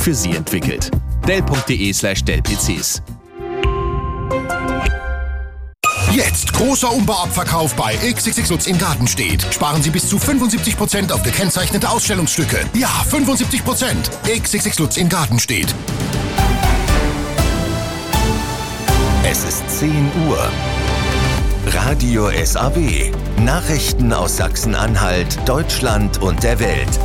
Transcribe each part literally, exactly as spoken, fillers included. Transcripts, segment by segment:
für Sie entwickelt. Dell.de slash Dell-PCs. Jetzt großer Umbauabverkauf bei X X X Lutz in Gartenstedt. Sparen Sie bis zu fünfundsiebzig Prozent auf gekennzeichnete Ausstellungsstücke. Ja, fünfundsiebzig Prozent. X X X Lutz in Gartenstedt. Es ist zehn Uhr. Radio S A W. Nachrichten aus Sachsen-Anhalt, Deutschland und der Welt.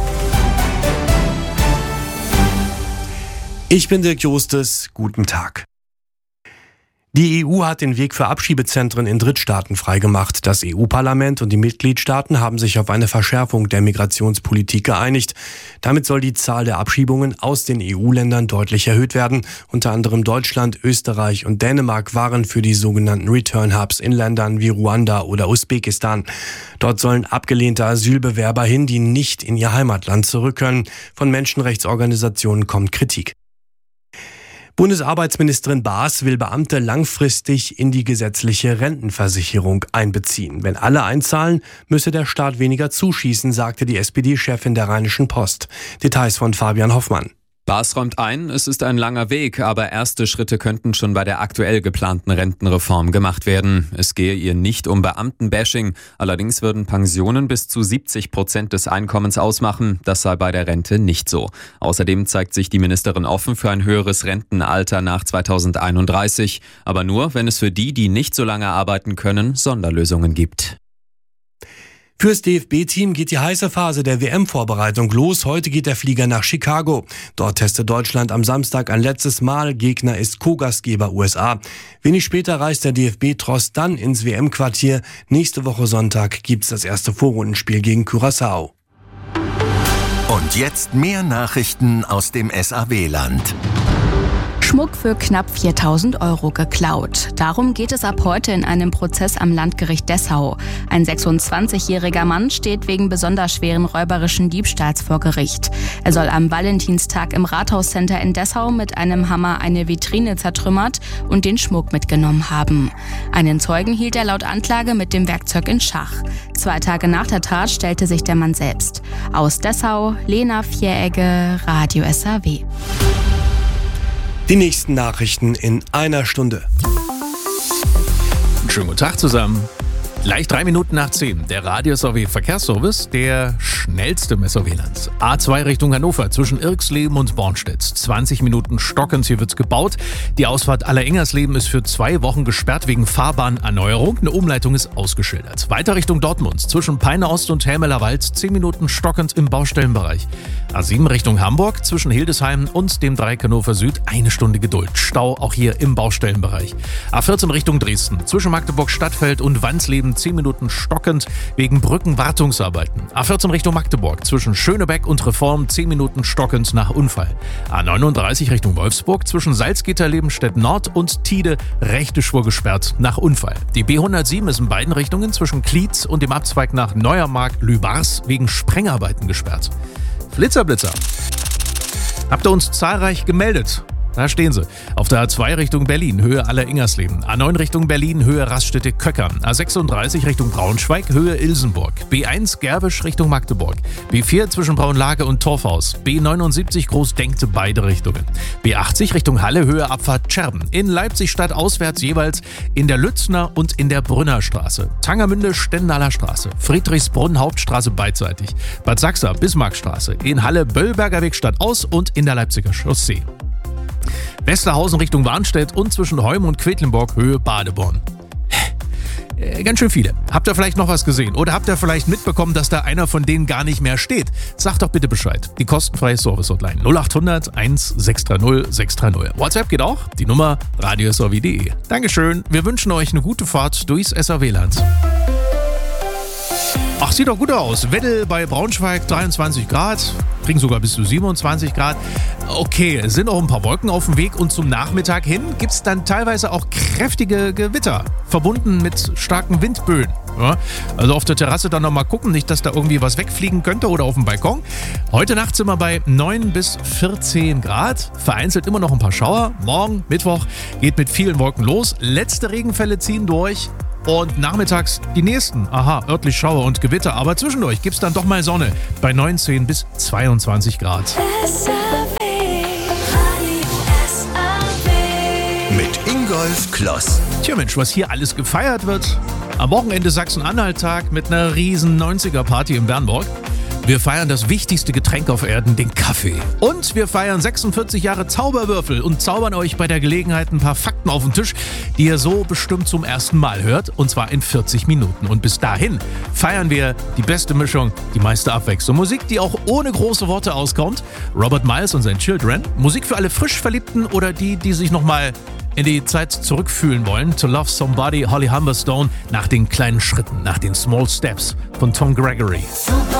Ich bin Dirk Jostes. Guten Tag. Die E U hat den Weg für Abschiebezentren in Drittstaaten freigemacht. Das E U-Parlament und die Mitgliedstaaten haben sich auf eine Verschärfung der Migrationspolitik geeinigt. Damit soll die Zahl der Abschiebungen aus den E U-Ländern deutlich erhöht werden. Unter anderem Deutschland, Österreich und Dänemark waren für die sogenannten Return-Hubs in Ländern wie Ruanda oder Usbekistan. Dort sollen abgelehnte Asylbewerber hin, die nicht in ihr Heimatland zurück können. Von Menschenrechtsorganisationen kommt Kritik. Bundesarbeitsministerin Baas will Beamte langfristig in die gesetzliche Rentenversicherung einbeziehen. Wenn alle einzahlen, müsse der Staat weniger zuschießen, sagte die S P D-Chefin der Rheinischen Post. Details von Fabian Hoffmann. Baas räumt ein, es ist ein langer Weg, aber erste Schritte könnten schon bei der aktuell geplanten Rentenreform gemacht werden. Es gehe ihr nicht um Beamtenbashing, allerdings würden Pensionen bis zu siebzig Prozent des Einkommens ausmachen. Das sei bei der Rente nicht so. Außerdem zeigt sich die Ministerin offen für ein höheres Rentenalter nach zweitausendeinunddreißig, aber nur, wenn es für die, die nicht so lange arbeiten können, Sonderlösungen gibt. Fürs D F B-Team geht die heiße Phase der W M-Vorbereitung los. Heute geht der Flieger nach Chicago. Dort testet Deutschland am Samstag ein letztes Mal. Gegner ist Co-Gastgeber U S A. Wenig später reist der D F B-Tross dann ins W M-Quartier. Nächste Woche Sonntag gibt's das erste Vorrundenspiel gegen Curaçao. Und jetzt mehr Nachrichten aus dem S A W-Land. Schmuck für knapp viertausend Euro geklaut. Darum geht es ab heute in einem Prozess am Landgericht Dessau. Ein sechsundzwanzigjähriger Mann steht wegen besonders schweren räuberischen Diebstahls vor Gericht. Er soll am Valentinstag im Rathauscenter in Dessau mit einem Hammer eine Vitrine zertrümmert und den Schmuck mitgenommen haben. Einen Zeugen hielt er laut Anklage mit dem Werkzeug in Schach. Zwei Tage nach der Tat stellte sich der Mann selbst. Aus Dessau, Lena Vieregge, Radio S A W. Die nächsten Nachrichten in einer Stunde. Schönen guten Tag zusammen. Gleich drei Minuten nach zehn. Der Radio S A W Verkehrsservice, der schnellste im S A W-Land. A zwei Richtung Hannover zwischen Irxleben und Bornstedt. zwanzig Minuten stockend, hier wird's gebaut. Die Ausfahrt Allerengersleben ist für zwei Wochen gesperrt wegen Fahrbahnerneuerung. Eine Umleitung ist ausgeschildert. Weiter Richtung Dortmund zwischen Peine Ost und Helmelerwald. zehn Minuten stockend im Baustellenbereich. A sieben Richtung Hamburg zwischen Hildesheim und dem Dreieck Hannover Süd. Eine Stunde Geduld. Stau auch hier im Baustellenbereich. A vierzehn Richtung Dresden zwischen Magdeburg Stadtfeld und Wansleben. zehn Minuten stockend wegen Brückenwartungsarbeiten. A vierzehn Richtung Magdeburg zwischen Schönebeck und Reform zehn Minuten stockend nach Unfall. A neununddreißig Richtung Wolfsburg zwischen Salzgitter, Lebenstedt Nord und Tide rechte Spur gesperrt nach Unfall. Die B hundertsieben ist in beiden Richtungen zwischen Klietz und dem Abzweig nach Neuermark-Lübars wegen Sprengarbeiten gesperrt. Flitzerblitzer. Habt ihr uns zahlreich gemeldet? Da stehen sie. Auf der A zwei Richtung Berlin, Höhe Alleringersleben. A neun Richtung Berlin, Höhe Raststätte-Köckern. A sechsunddreißig Richtung Braunschweig, Höhe Ilsenburg. B eins Gerwisch Richtung Magdeburg. B vier zwischen Braunlage und Torfhaus. B neunundsiebzig Großdenkte beide Richtungen. B achtzig Richtung Halle, Höhe Abfahrt Scherben. In Leipzig Stadt auswärts jeweils in der Lützner und in der Brünnerstraße. Tangermünde Stendaler Straße. Friedrichsbrunn Hauptstraße beidseitig. Bad Sachsa Bismarckstraße. In Halle Böllberger Weg Stadt aus und in der Leipziger Chaussee. Westerhausen Richtung Warnstedt und zwischen Heum und Quedlinburg Höhe Badeborn. Äh, ganz schön viele. Habt ihr vielleicht noch was gesehen? Oder habt ihr vielleicht mitbekommen, dass da einer von denen gar nicht mehr steht? Sagt doch bitte Bescheid. Die kostenfreie Service-Hotline null acht hundert eins sechs drei null sechs drei null. WhatsApp geht auch. Die Nummer radio s a w punkt d e. Dankeschön. Wir wünschen euch eine gute Fahrt durchs S A W-Land. Ach, sieht doch gut aus. Weddel bei Braunschweig dreiundzwanzig Grad, kriegen sogar bis zu siebenundzwanzig Grad. Okay, es sind auch ein paar Wolken auf dem Weg und zum Nachmittag hin gibt es dann teilweise auch kräftige Gewitter, verbunden mit starken Windböen. Ja, also auf der Terrasse dann nochmal gucken, nicht, dass da irgendwie was wegfliegen könnte oder auf dem Balkon. Heute Nacht sind wir bei neun bis vierzehn Grad, vereinzelt immer noch ein paar Schauer. Morgen, Mittwoch, geht mit vielen Wolken los. Letzte Regenfälle ziehen durch. Und nachmittags die nächsten. Aha, örtlich Schauer und Gewitter. Aber zwischendurch gibt's dann doch mal Sonne bei neunzehn bis zweiundzwanzig Grad. Rolf Kloss. Tja Mensch, was hier alles gefeiert wird. Am Wochenende Sachsen-Anhalt-Tag mit einer riesen neunziger-Party in Bernburg. Wir feiern das wichtigste Getränk auf Erden, den Kaffee. Und wir feiern sechsundvierzig Jahre Zauberwürfel und zaubern euch bei der Gelegenheit ein paar Fakten auf den Tisch, die ihr so bestimmt zum ersten Mal hört. Und zwar in vierzig Minuten. Und bis dahin feiern wir die beste Mischung, die meiste Abwechslung. Musik, die auch ohne große Worte auskommt. Robert Miles und sein Children. Musik für alle frisch Verliebten oder die, die sich nochmal in die Zeit zurückfühlen wollen. To Love Somebody, Holly Humberstone. Nach den kleinen Schritten, nach den Small Steps von Tom Gregory. Super.